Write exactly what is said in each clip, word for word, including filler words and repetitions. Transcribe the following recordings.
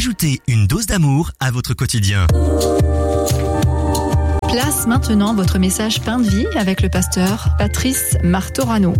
Ajoutez une dose d'amour à votre quotidien. Place maintenant votre message Pain de vie avec le pasteur Patrice Martorano.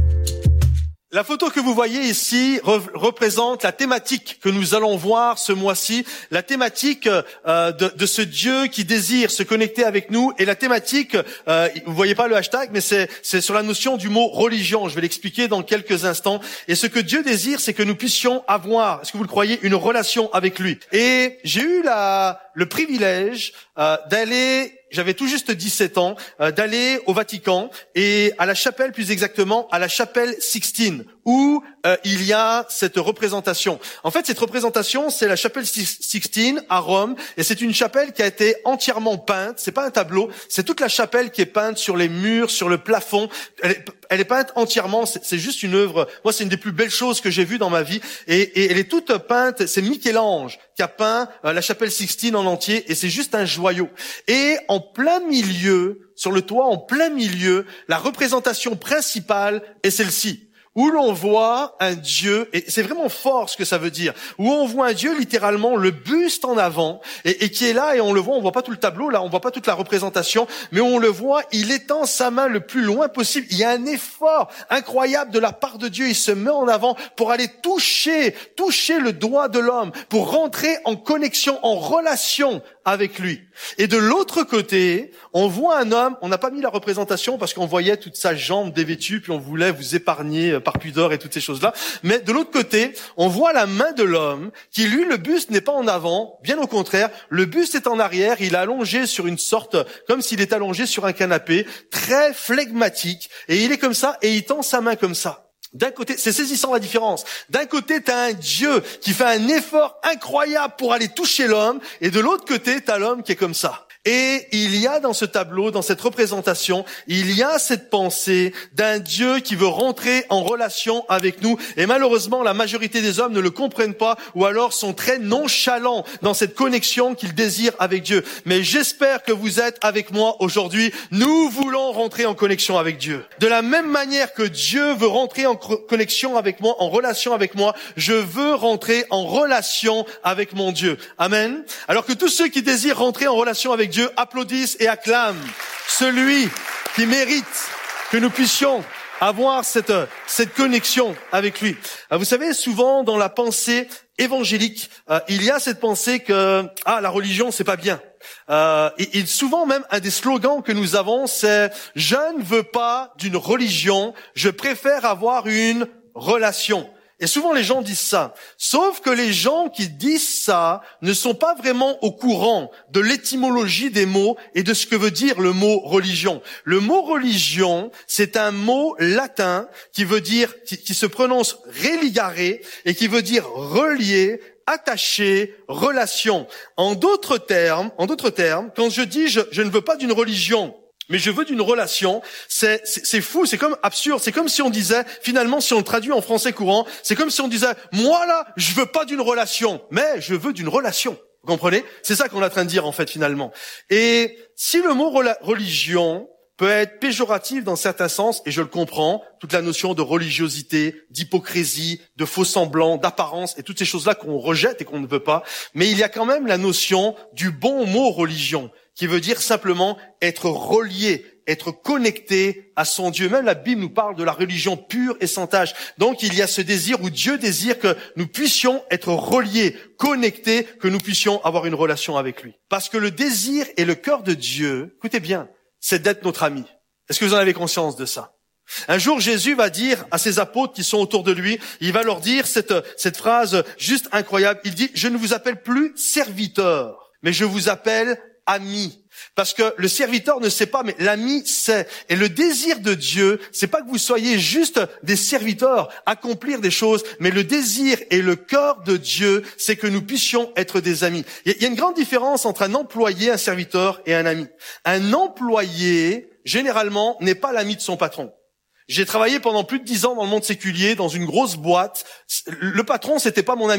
La photo que vous voyez ici re- représente la thématique que nous allons voir ce mois-ci, la thématique euh, de, de ce Dieu qui désire se connecter avec nous, et la thématique, euh, vous voyez pas le hashtag, mais c'est, c'est sur la notion du mot religion. Je vais l'expliquer dans quelques instants. Et ce que Dieu désire, c'est que nous puissions avoir, est-ce que vous le croyez, une relation avec lui. Et j'ai eu la, le privilège euh, d'aller... J'avais tout juste dix-sept ans, euh, d'aller au Vatican et à la chapelle, plus exactement à la chapelle Sixtine, où euh, il y a cette représentation. En fait, cette représentation, c'est la chapelle Sixtine à Rome, et c'est une chapelle qui a été entièrement peinte. C'est pas un tableau, c'est toute la chapelle qui est peinte sur les murs, sur le plafond. Elle est, elle est peinte entièrement. C'est, c'est juste une œuvre. Moi, c'est une des plus belles choses que j'ai vues dans ma vie, et, et elle est toute peinte. C'est Michel-Ange qui a peint euh, la chapelle Sixtine en entier, et c'est juste un joyau. Et en plein milieu, sur le toit, en plein milieu, la représentation principale est celle-ci, où l'on voit un Dieu, et c'est vraiment fort ce que ça veut dire, où on voit un Dieu littéralement le buste en avant, et, et qui est là, et on le voit, on voit pas tout le tableau, là, on voit pas toute la représentation, mais on le voit, il étend sa main le plus loin possible. Il y a un effort incroyable de la part de Dieu, il se met en avant pour aller toucher, toucher le doigt de l'homme, pour rentrer en connexion, en relation avec lui. Et de l'autre côté, on voit un homme, on n'a pas mis la représentation parce qu'on voyait toute sa jambe dévêtue, puis on voulait vous épargner par pudeur et toutes ces choses-là. Mais de l'autre côté, on voit la main de l'homme qui, lui, le buste n'est pas en avant, bien au contraire, le buste est en arrière, il est allongé sur une sorte, comme s'il est allongé sur un canapé, très flegmatique, et il est comme ça, et il tend sa main comme ça. D'un côté, c'est saisissant la différence. D'un côté, t'as un Dieu qui fait un effort incroyable pour aller toucher l'homme, et de l'autre côté, t'as l'homme qui est comme ça. Et il y a dans ce tableau, dans cette représentation, il y a cette pensée d'un Dieu qui veut rentrer en relation avec nous. Et malheureusement, la majorité des hommes ne le comprennent pas, ou alors sont très nonchalants dans cette connexion qu'ils désirent avec Dieu. Mais j'espère que vous êtes avec moi aujourd'hui. Nous voulons rentrer en connexion avec Dieu. De la même manière que Dieu veut rentrer en connexion avec moi, en relation avec moi, je veux rentrer en relation avec mon Dieu. Amen. Alors que tous ceux qui désirent rentrer en relation avec Dieu applaudissent et acclament celui qui mérite que nous puissions avoir cette, cette connexion avec lui. Vous savez, souvent dans la pensée évangélique, euh, il y a cette pensée que ah la religion c'est pas bien. Euh, et, et souvent même un des slogans que nous avons, c'est je ne veux pas d'une religion, je préfère avoir une relation. Et souvent les gens disent ça. Sauf que les gens qui disent ça ne sont pas vraiment au courant de l'étymologie des mots et de ce que veut dire le mot religion. Le mot religion, c'est un mot latin qui veut dire, qui, qui se prononce religare et qui veut dire relier, attaché, relation. En d'autres termes, en d'autres termes, quand je dis je, je ne veux pas d'une religion, mais je veux d'une relation, c'est, c'est, c'est fou, c'est comme absurde, c'est comme si on disait, finalement, si on le traduit en français courant, c'est comme si on disait, moi là, je veux pas d'une relation, mais je veux d'une relation. Vous comprenez? C'est ça qu'on est en train de dire, en fait, finalement. Et si le mot rela- religion peut être péjoratif dans certains sens, et je le comprends, toute la notion de religiosité, d'hypocrisie, de faux semblants, d'apparence, et toutes ces choses-là qu'on rejette et qu'on ne veut pas, mais il y a quand même la notion du bon mot religion, qui veut dire simplement être relié, être connecté à son Dieu. Même la Bible nous parle de la religion pure et sans tache. Donc il y a ce désir où Dieu désire que nous puissions être reliés, connectés, que nous puissions avoir une relation avec lui. Parce que le désir et le cœur de Dieu, écoutez bien, c'est d'être notre ami. Est-ce que vous en avez conscience de ça? Un jour, Jésus va dire à ses apôtres qui sont autour de lui, il va leur dire cette, cette phrase juste incroyable. Il dit, je ne vous appelle plus serviteur, mais je vous appelle ami. Parce que le serviteur ne sait pas, mais l'ami sait. Et le désir de Dieu, c'est pas que vous soyez juste des serviteurs, accomplir des choses, mais le désir et le cœur de Dieu, c'est que nous puissions être des amis. Il y a une grande différence entre un employé, un serviteur et un ami. Un employé, généralement, n'est pas l'ami de son patron. J'ai travaillé pendant plus de dix ans dans le monde séculier, dans une grosse boîte. Le patron, c'était pas mon ami.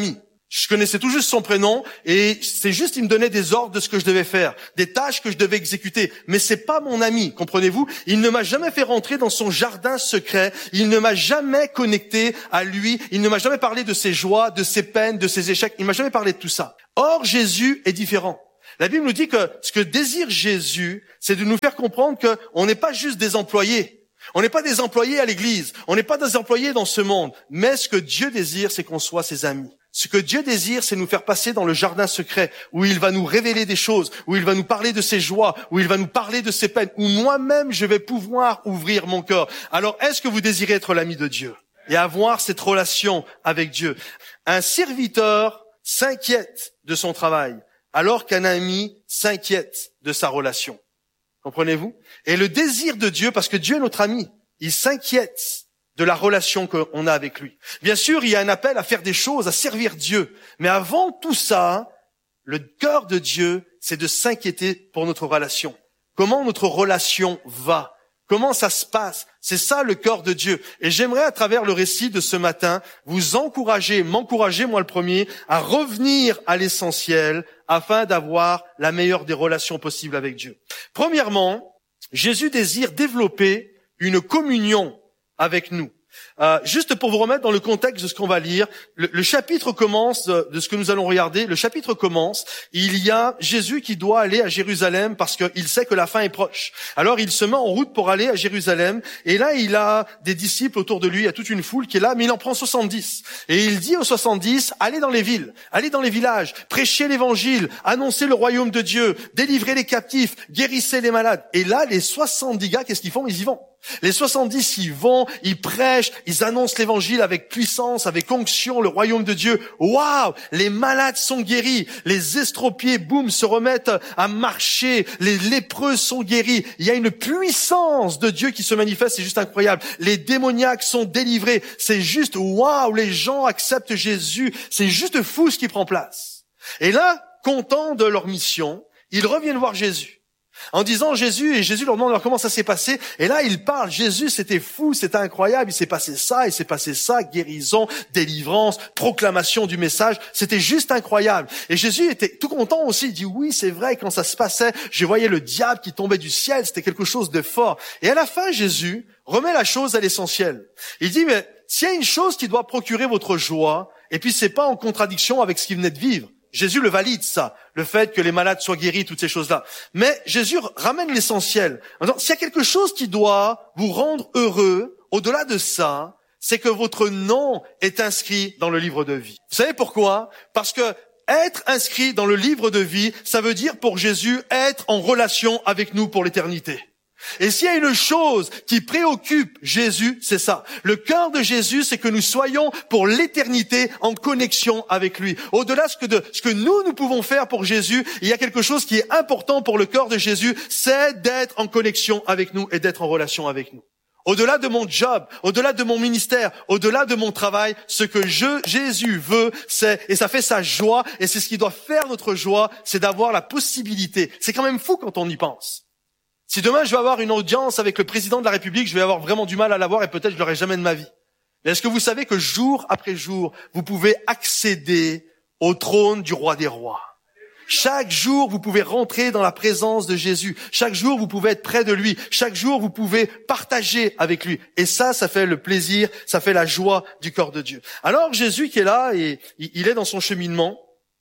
Je connaissais tout juste son prénom et c'est juste, il me donnait des ordres de ce que je devais faire, des tâches que je devais exécuter. Mais c'est pas mon ami, comprenez-vous? Il ne m'a jamais fait rentrer dans son jardin secret. Il ne m'a jamais connecté à lui. Il ne m'a jamais parlé de ses joies, de ses peines, de ses échecs. Il m'a jamais parlé de tout ça. Or, Jésus est différent. La Bible nous dit que ce que désire Jésus, c'est de nous faire comprendre qu'on n'est pas juste des employés. On n'est pas des employés à l'église. On n'est pas des employés dans ce monde. Mais ce que Dieu désire, c'est qu'on soit ses amis. Ce que Dieu désire, c'est nous faire passer dans le jardin secret, où il va nous révéler des choses, où il va nous parler de ses joies, où il va nous parler de ses peines, où moi-même je vais pouvoir ouvrir mon cœur. Alors, est-ce que vous désirez être l'ami de Dieu et avoir cette relation avec Dieu? Un serviteur s'inquiète de son travail, alors qu'un ami s'inquiète de sa relation. Comprenez-vous? Et le désir de Dieu, parce que Dieu est notre ami, il s'inquiète de la relation qu'on a avec lui. Bien sûr, il y a un appel à faire des choses, à servir Dieu. Mais avant tout ça, le cœur de Dieu, c'est de s'inquiéter pour notre relation. Comment notre relation va? Comment ça se passe? C'est ça le cœur de Dieu. Et j'aimerais, à travers le récit de ce matin, vous encourager, m'encourager, moi le premier, à revenir à l'essentiel afin d'avoir la meilleure des relations possibles avec Dieu. Premièrement, Jésus désire développer une communion avec nous. Euh, juste pour vous remettre dans le contexte de ce qu'on va lire, le, le chapitre commence, de, de ce que nous allons regarder, le chapitre commence, il y a Jésus qui doit aller à Jérusalem parce qu'il sait que la fin est proche. Alors il se met en route pour aller à Jérusalem, et là il a des disciples autour de lui, il y a toute une foule qui est là, mais il en prend soixante-dix. Et il dit aux soixante-dix, allez dans les villes, allez dans les villages, prêchez l'évangile, annoncez le royaume de Dieu, délivrez les captifs, guérissez les malades. Et là, les soixante-dix gars, qu'est-ce qu'ils font? Ils y vont. Les soixante-dix, ils vont, ils prêchent, ils annoncent l'évangile avec puissance, avec onction, le royaume de Dieu. Waouh! Les malades sont guéris, les estropiés, boum, se remettent à marcher, les lépreux sont guéris. Il y a une puissance de Dieu qui se manifeste, c'est juste incroyable. Les démoniaques sont délivrés, c'est juste waouh! Les gens acceptent Jésus, c'est juste fou ce qui prend place. Et là, contents de leur mission, ils reviennent voir Jésus. En disant Jésus, et Jésus leur demande alors comment ça s'est passé, et là il parle, Jésus c'était fou, c'était incroyable, il s'est passé ça, il s'est passé ça, guérison, délivrance, proclamation du message, c'était juste incroyable. Et Jésus était tout content aussi, il dit oui c'est vrai, quand ça se passait, je voyais le diable qui tombait du ciel, c'était quelque chose de fort. Et à la fin Jésus remet la chose à l'essentiel. Il dit mais s'il y a une chose qui doit procurer votre joie, et puis c'est pas en contradiction avec ce qu'il venait de vivre, Jésus le valide, ça, le fait que les malades soient guéris, toutes ces choses-là. Mais Jésus ramène l'essentiel. S'il y a quelque chose qui doit vous rendre heureux, au-delà de ça, c'est que votre nom est inscrit dans le livre de vie. Vous savez pourquoi? Parce que être inscrit dans le livre de vie, ça veut dire pour Jésus être en relation avec nous pour l'éternité. Et s'il y a une chose qui préoccupe Jésus, c'est ça. Le cœur de Jésus, c'est que nous soyons pour l'éternité en connexion avec lui. Au-delà de ce que nous, nous pouvons faire pour Jésus, il y a quelque chose qui est important pour le cœur de Jésus, c'est d'être en connexion avec nous et d'être en relation avec nous. Au-delà de mon job, au-delà de mon ministère, au-delà de mon travail, ce que je, Jésus veut, c'est, et ça fait sa joie, et c'est ce qui doit faire notre joie, c'est d'avoir la possibilité. C'est quand même fou quand on y pense. Si demain je vais avoir une audience avec le président de la République, je vais avoir vraiment du mal à l'avoir et peut-être je l'aurai jamais de ma vie. Mais est-ce que vous savez que jour après jour, vous pouvez accéder au trône du roi des rois? Chaque jour, vous pouvez rentrer dans la présence de Jésus. Chaque jour, vous pouvez être près de lui. Chaque jour, vous pouvez partager avec lui. Et ça, ça fait le plaisir, ça fait la joie du corps de Dieu. Alors Jésus qui est là, et il est dans son cheminement,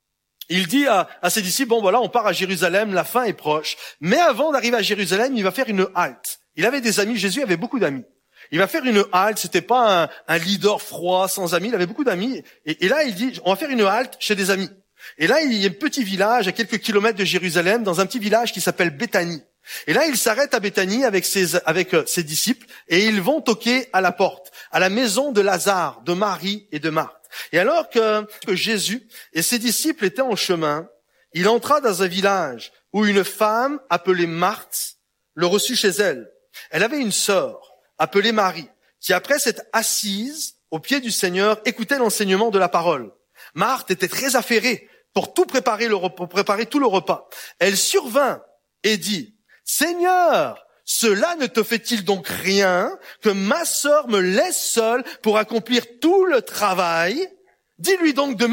il dit à, à ses disciples, bon voilà, on part à Jérusalem, la fin est proche. Mais avant d'arriver à Jérusalem, il va faire une halte. Il avait des amis, Jésus avait beaucoup d'amis. Il va faire une halte, c'était pas un, un leader froid, sans amis, il avait beaucoup d'amis. Et, et là, il dit, on va faire une halte chez des amis. Et là, il y a un petit village à quelques kilomètres de Jérusalem, dans un petit village qui s'appelle Béthanie. Et là, il s'arrête à Béthanie avec ses, avec ses disciples, et ils vont toquer à la porte, à la maison de Lazare, de Marie et de Marthe. Et alors que, que Jésus et ses disciples étaient en chemin, il entra dans un village où une femme appelée Marthe le reçut chez elle. Elle avait une sœur appelée Marie, qui après s'être assise au pied du Seigneur, écoutait l'enseignement de la parole. Marthe était très affairée pour tout préparer, le, pour préparer tout le repas. Elle survint et dit, « Seigneur, cela ne te fait-il donc rien que ma sœur me laisse seule pour accomplir tout le travail? Dis-lui donc de m'aider. »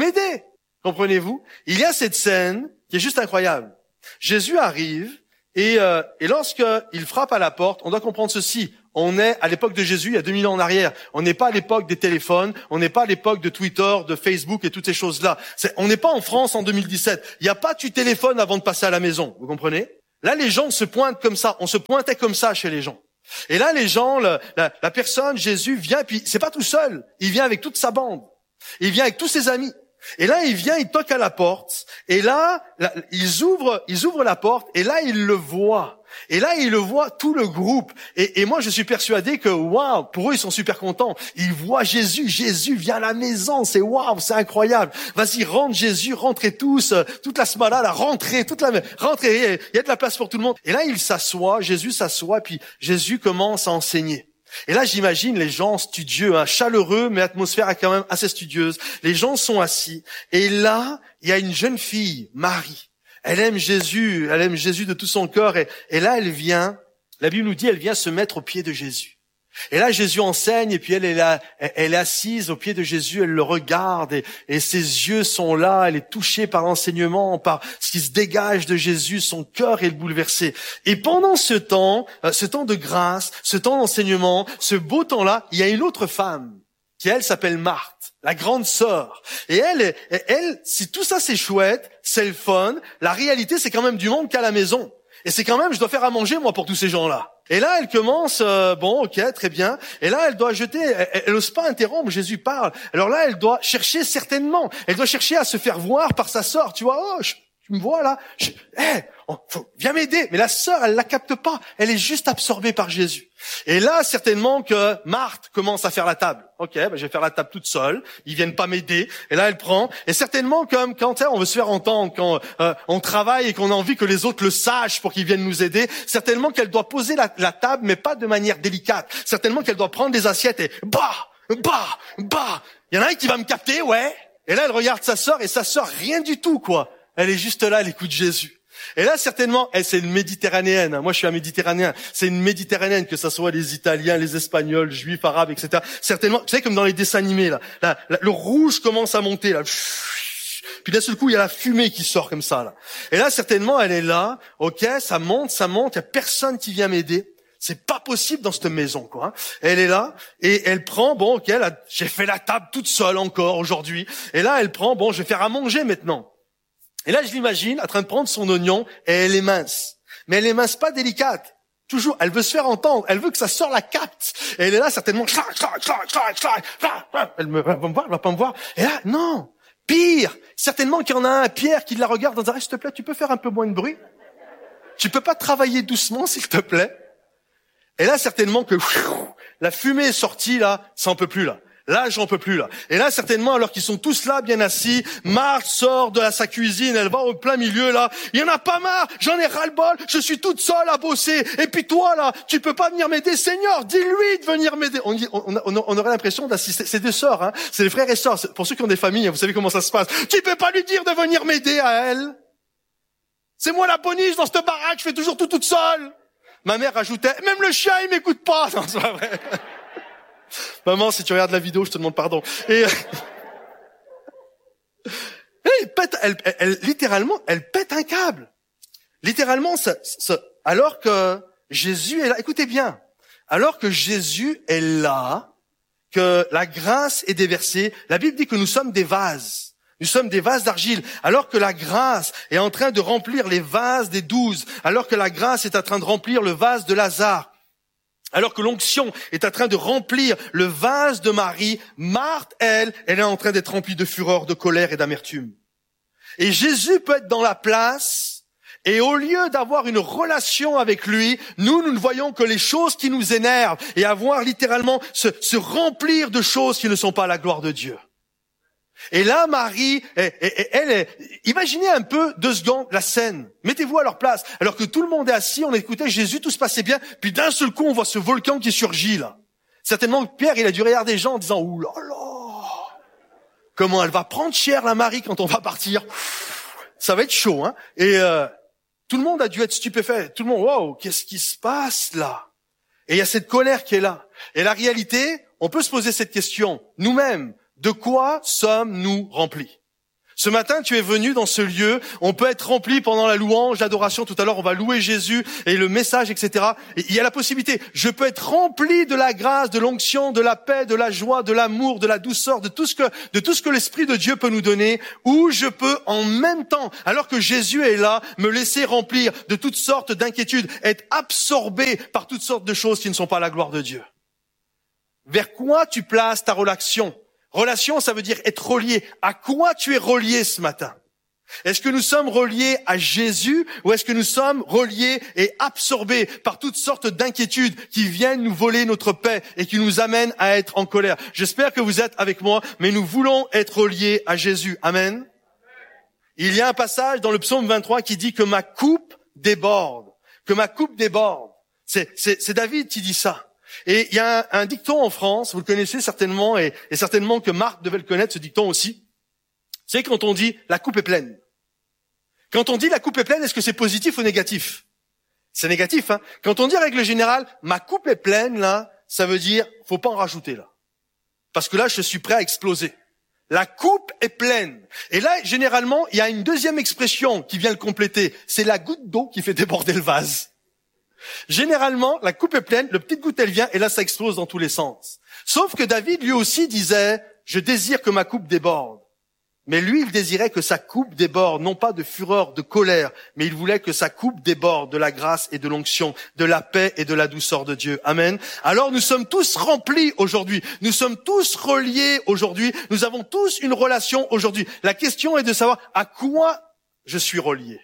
Comprenez-vous? Il y a cette scène qui est juste incroyable. Jésus arrive et, euh, et lorsqu'il frappe à la porte, on doit comprendre ceci. On est à l'époque de Jésus, il y a deux mille ans en arrière. On n'est pas à l'époque des téléphones, on n'est pas à l'époque de Twitter, de Facebook et toutes ces choses-là. C'est, on n'est pas en France en deux mille dix-sept. Il n'y a pas tu téléphones avant de passer à la maison, vous comprenez? Là, les gens se pointent comme ça. On se pointait comme ça chez les gens. Et là, les gens, le, la, la personne, Jésus vient, puis c'est pas tout seul. Il vient avec toute sa bande. Il vient avec tous ses amis. Et là, il vient, il toque à la porte. Et là, là ils ouvrent, ils ouvrent la porte. Et là, il le voit. Et là, il le voit tout le groupe. Et, et moi, je suis persuadé que, waouh, pour eux, ils sont super contents. Ils voient Jésus. Jésus vient à la maison. C'est waouh, c'est incroyable. Vas-y, rentre Jésus, rentrez tous. Toute la semaine là, rentrez, toute la, rentrez. Il y a de la place pour tout le monde. Et là, il s'assoit. Jésus s'assoit. Puis Jésus commence à enseigner. Et là, j'imagine les gens studieux, hein, chaleureux, mais l'atmosphère est quand même assez studieuse. Les gens sont assis. Et là, il y a une jeune fille, Marie. Elle aime Jésus, elle aime Jésus de tout son cœur. Et, et là, elle vient, la Bible nous dit, elle vient se mettre aux pieds de Jésus. Et là, Jésus enseigne, et puis elle, elle, est, elle est assise aux pieds de Jésus, elle le regarde, et, et ses yeux sont là, elle est touchée par l'enseignement, par ce qui se dégage de Jésus, son cœur est bouleversé. Et pendant ce temps, ce temps de grâce, ce temps d'enseignement, ce beau temps-là, il y a une autre femme, qui elle s'appelle Marthe, la grande sœur. Et elle, elle, si tout ça c'est chouette, c'est le fun, la réalité c'est quand même du monde qu'à la maison. Et c'est quand même, je dois faire à manger moi pour tous ces gens-là. Et là, elle commence, euh, bon, ok, très bien. Et là, elle doit jeter, elle n'ose pas interrompre, Jésus parle. Alors là, elle doit chercher certainement, elle doit chercher à se faire voir par sa sœur. Tu vois, oh, je, tu me vois là, je, hey, oh, faut, viens m'aider. Mais la sœur, elle la capte pas, elle est juste absorbée par Jésus. Et là, certainement que Marthe commence à faire la table. Ok, ben je vais faire la table toute seule. Ils viennent pas m'aider. Et là, elle prend. Et certainement, comme quand on veut se faire entendre, quand euh, on travaille et qu'on a envie que les autres le sachent pour qu'ils viennent nous aider, certainement qu'elle doit poser la, la table, mais pas de manière délicate. Certainement qu'elle doit prendre des assiettes et bah, bah, bah. Il y en a un qui va me capter, ouais. Et là, elle regarde sa sœur et sa sœur, rien du tout, quoi. Elle est juste là, elle écoute Jésus. Et là, certainement, elle, c'est une méditerranéenne. Moi, je suis un méditerranéen. C'est une méditerranéenne, que ça soit les Italiens, les Espagnols, Juifs, Arabes, et cetera. Certainement, tu sais, comme dans les dessins animés, là, là, là le rouge commence à monter, là. Puis d'un seul coup, il y a la fumée qui sort comme ça, là. Et là, certainement, elle est là. Ok, ça monte, ça monte. Il y a personne qui vient m'aider. C'est pas possible dans cette maison, quoi. Hein. Elle est là et elle prend, bon, ok, là, j'ai fait la table toute seule encore aujourd'hui. Et là, elle prend, bon, je vais faire à manger maintenant. Et là, je l'imagine en train de prendre son oignon et elle est mince. Mais elle est mince, pas délicate. Toujours, elle veut se faire entendre. Elle veut que sa sœur la capte. Et elle est là, certainement. Elle me va me voir, elle va pas me voir. Et là, non. Pire. Certainement qu'il y en a un, Pierre, qui la regarde en disant, s'il te plaît, tu peux faire un peu moins de bruit? Tu peux pas travailler doucement, s'il te plaît? Et là, certainement que la fumée est sortie, là, ça en peut plus, là. Là, j'en peux plus, là. Et là, certainement, alors qu'ils sont tous là, bien assis, Marthe sort de la, sa cuisine, elle va au plein milieu, là. Il y en a pas marre, j'en ai ras-le-bol, je suis toute seule à bosser. Et puis toi, là, tu peux pas venir m'aider. Seigneur, dis-lui de venir m'aider. On, on, on, on aurait l'impression d'assister. C'est deux sœurs, hein. C'est les frères et sœurs. Pour ceux qui ont des familles, vous savez comment ça se passe. Tu peux pas lui dire de venir m'aider à elle. C'est moi la boniche dans cette baraque, je fais toujours tout toute seule. Ma mère rajoutait, même le chien, il m'écoute pas. Non, c'est pas vrai. Maman, si tu regardes la vidéo, je te demande pardon. Et elle pète, elle, elle, elle, littéralement, elle pète un câble. Littéralement, ça, ça, alors que Jésus est là. Écoutez bien. Alors que Jésus est là, que la grâce est déversée, la Bible dit que nous sommes des vases. Nous sommes des vases d'argile, alors que la grâce est en train de remplir les vases des douze, alors que la grâce est en train de remplir le vase de Lazare, alors que l'onction est en train de remplir le vase de Marie, Marthe, elle, elle est en train d'être remplie de fureur, de colère et d'amertume. Et Jésus peut être dans la place, et au lieu d'avoir une relation avec lui, nous, nous ne voyons que les choses qui nous énervent, et avoir littéralement se, se remplir de choses qui ne sont pas la gloire de Dieu. Et là, Marie, elle, elle, elle est, imaginez un peu deux secondes la scène. Mettez-vous à leur place. Alors que tout le monde est assis, on écoutait Jésus, tout se passait bien. Puis d'un seul coup, on voit ce volcan qui surgit là. Certainement que Pierre, il a dû regarder les gens en disant, ouh là là, comment elle va prendre cher la Marie quand on va partir. Ça va être chaud, hein. Et euh, tout le monde a dû être stupéfait. Tout le monde, wow, qu'est-ce qui se passe là? Et il y a cette colère qui est là. Et la réalité, on peut se poser cette question nous-mêmes. De quoi sommes-nous remplis? Ce matin, tu es venu dans ce lieu. On peut être rempli pendant la louange, l'adoration. Tout à l'heure, on va louer Jésus et le message, et cetera. Et il y a la possibilité. Je peux être rempli de la grâce, de l'onction, de la paix, de la joie, de l'amour, de la douceur, de tout ce que, de tout ce que l'Esprit de Dieu peut nous donner. Ou je peux, en même temps, alors que Jésus est là, me laisser remplir de toutes sortes d'inquiétudes, être absorbé par toutes sortes de choses qui ne sont pas la gloire de Dieu. Vers quoi tu places ta relation? Relation, ça veut dire être relié. À quoi tu es relié ce matin? Est-ce que nous sommes reliés à Jésus ou est-ce que nous sommes reliés et absorbés par toutes sortes d'inquiétudes qui viennent nous voler notre paix et qui nous amènent à être en colère? J'espère que vous êtes avec moi, mais nous voulons être reliés à Jésus. Amen. Il y a un passage dans le psaume vingt-trois qui dit que ma coupe déborde, que ma coupe déborde. C'est, c'est, c'est David qui dit ça. Et il y a un, un dicton en France, vous le connaissez certainement, et, et certainement que Marc devait le connaître, ce dicton aussi. C'est quand on dit « la coupe est pleine ». Quand on dit « la coupe est pleine », est-ce que c'est positif ou négatif? C'est négatif, hein. Quand on dit règle générale « ma coupe est pleine », là, ça veut dire « faut pas en rajouter, là ». Parce que là, je suis prêt à exploser. La coupe est pleine. Et là, généralement, il y a une deuxième expression qui vient le compléter. C'est la goutte d'eau qui fait déborder le vase. Généralement, la coupe est pleine, le petite goutte elle vient et là ça explose dans tous les sens. Sauf que David lui aussi disait « je désire que ma coupe déborde ». Mais lui, il désirait que sa coupe déborde, non pas de fureur, de colère, mais il voulait que sa coupe déborde de la grâce et de l'onction, de la paix et de la douceur de Dieu. Amen. Alors nous sommes tous remplis aujourd'hui, nous sommes tous reliés aujourd'hui, nous avons tous une relation aujourd'hui. La question est de savoir à quoi je suis relié,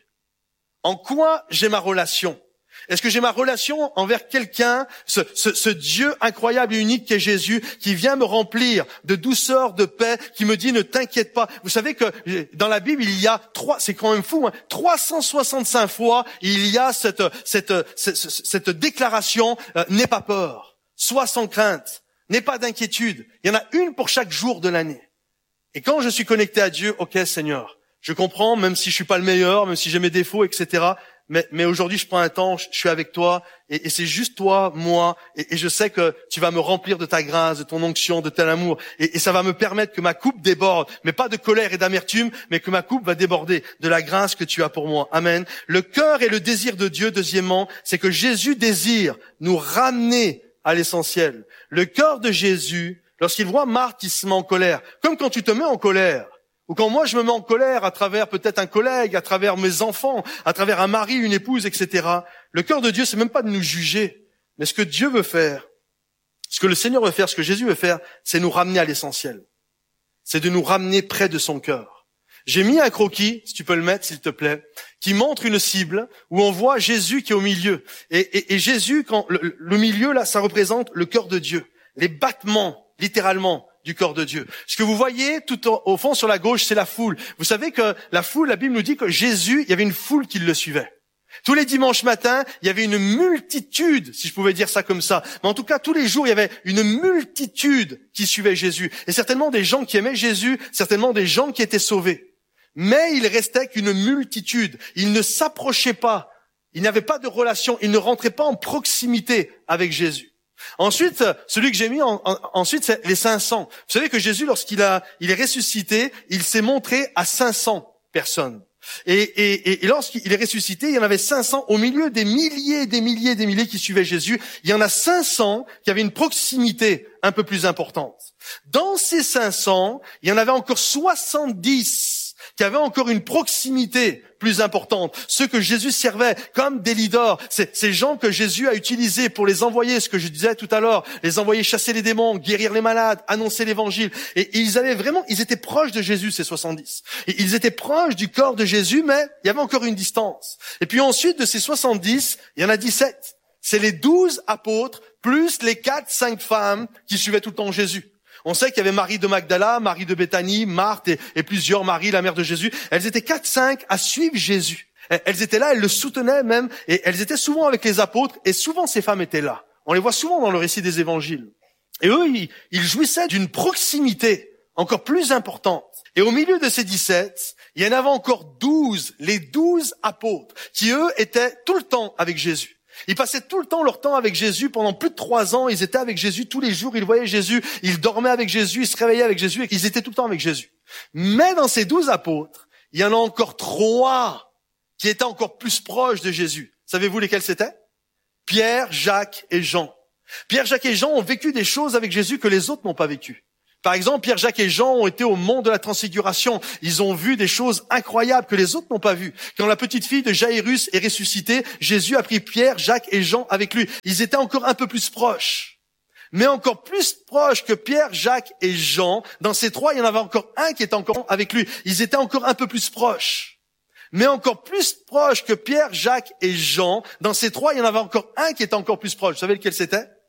en quoi j'ai ma relation. Est-ce que j'ai ma relation envers quelqu'un, ce, ce, ce Dieu incroyable et unique qu'est Jésus, qui vient me remplir de douceur, de paix, qui me dit ne t'inquiète pas. Vous savez que dans la Bible, il y a trois, c'est quand même fou, hein, trois cent soixante-cinq fois, il y a cette, cette, cette, cette déclaration, euh, n'aie pas peur, sois sans crainte, n'aie pas d'inquiétude. Il y en a une pour chaque jour de l'année. Et quand je suis connecté à Dieu, ok Seigneur, je comprends, même si je suis pas le meilleur, même si j'ai mes défauts, et cetera, Mais, mais aujourd'hui, je prends un temps, je, je suis avec toi, et, et c'est juste toi, moi, et, et je sais que tu vas me remplir de ta grâce, de ton onction, de tel amour, et, et ça va me permettre que ma coupe déborde, mais pas de colère et d'amertume, mais que ma coupe va déborder de la grâce que tu as pour moi. Amen. Le cœur et le désir de Dieu, deuxièmement, c'est que Jésus désire nous ramener à l'essentiel. Le cœur de Jésus, lorsqu'il voit Marthe qui se met en colère, comme quand tu te mets en colère, ou quand moi je me mets en colère à travers peut-être un collègue, à travers mes enfants, à travers un mari, une épouse, et cetera. Le cœur de Dieu, c'est même pas de nous juger, mais ce que Dieu veut faire, ce que le Seigneur veut faire, ce que Jésus veut faire, c'est nous ramener à l'essentiel. C'est de nous ramener près de son cœur. J'ai mis un croquis, si tu peux le mettre, s'il te plaît, qui montre une cible où on voit Jésus qui est au milieu. Et, et, et Jésus, quand le, le milieu là, ça représente le cœur de Dieu, les battements, littéralement, du corps de Dieu. Ce que vous voyez tout au, au fond sur la gauche, c'est la foule. Vous savez que la foule, la Bible nous dit que Jésus, il y avait une foule qui le suivait. Tous les dimanches matins, il y avait une multitude, si je pouvais dire ça comme ça. Mais en tout cas, tous les jours, il y avait une multitude qui suivait Jésus. Et certainement des gens qui aimaient Jésus, certainement des gens qui étaient sauvés. Mais il restait qu'une multitude. Ils ne s'approchaient pas. Ils n'avaient pas de relation. Ils ne rentraient pas en proximité avec Jésus. Ensuite, celui que j'ai mis en, en, ensuite, c'est les cinq cents. Vous savez que Jésus, lorsqu'il a, il est ressuscité, il s'est montré à cinq cents personnes. Et, et, et lorsqu'il est ressuscité, il y en avait cinq cents au milieu des milliers, des milliers, des milliers qui suivaient Jésus. Il y en a cinq cents qui avaient une proximité un peu plus importante. Dans ces cinq cents, il y en avait encore soixante-dix qui avaient encore une proximité plus importante. Ceux que Jésus servait comme des leaders, c'est ces gens que Jésus a utilisés pour les envoyer, ce que je disais tout à l'heure, les envoyer chasser les démons, guérir les malades, annoncer l'évangile. Et, et ils avaient vraiment, ils étaient proches de Jésus, ces soixante-dix. Et ils étaient proches du corps de Jésus, mais il y avait encore une distance. Et puis ensuite, de ces soixante-dix, il y en a dix-sept. C'est les douze apôtres, plus les quatre, cinq femmes qui suivaient tout le temps Jésus. On sait qu'il y avait Marie de Magdala, Marie de Béthanie, Marthe et, et plusieurs Marie, la mère de Jésus. Elles étaient quatre, cinq à suivre Jésus. Elles étaient là, elles le soutenaient même, et elles étaient souvent avec les apôtres, et souvent ces femmes étaient là. On les voit souvent dans le récit des évangiles. Et eux, ils, ils jouissaient d'une proximité encore plus importante. Et au milieu de ces dix-sept, il y en avait encore douze, les douze apôtres, qui eux étaient tout le temps avec Jésus. Ils passaient tout le temps leur temps avec Jésus pendant plus de trois ans. Ils étaient avec Jésus tous les jours. Ils voyaient Jésus. Ils dormaient avec Jésus. Ils se réveillaient avec Jésus. Et ils étaient tout le temps avec Jésus. Mais dans ces douze apôtres, il y en a encore trois qui étaient encore plus proches de Jésus. Savez-vous lesquels c'était? Pierre, Jacques et Jean. Pierre, Jacques et Jean ont vécu des choses avec Jésus que les autres n'ont pas vécues. Par exemple, Pierre, Jacques et Jean ont été au mont de la Transfiguration. Ils ont vu des choses incroyables que les autres n'ont pas vues. Quand la petite fille de Jairus est ressuscitée, Jésus a pris Pierre, Jacques et Jean avec lui. Ils étaient encore un peu plus proches. Mais encore plus proches que Pierre, Jacques et Jean, dans ces trois, il y en avait encore un qui était encore avec lui. Ils étaient encore un peu plus proches. Mais encore plus proches que Pierre, Jacques et Jean, dans ces trois, il y en avait encore un qui était encore plus proche. Vous savez lequel c'était?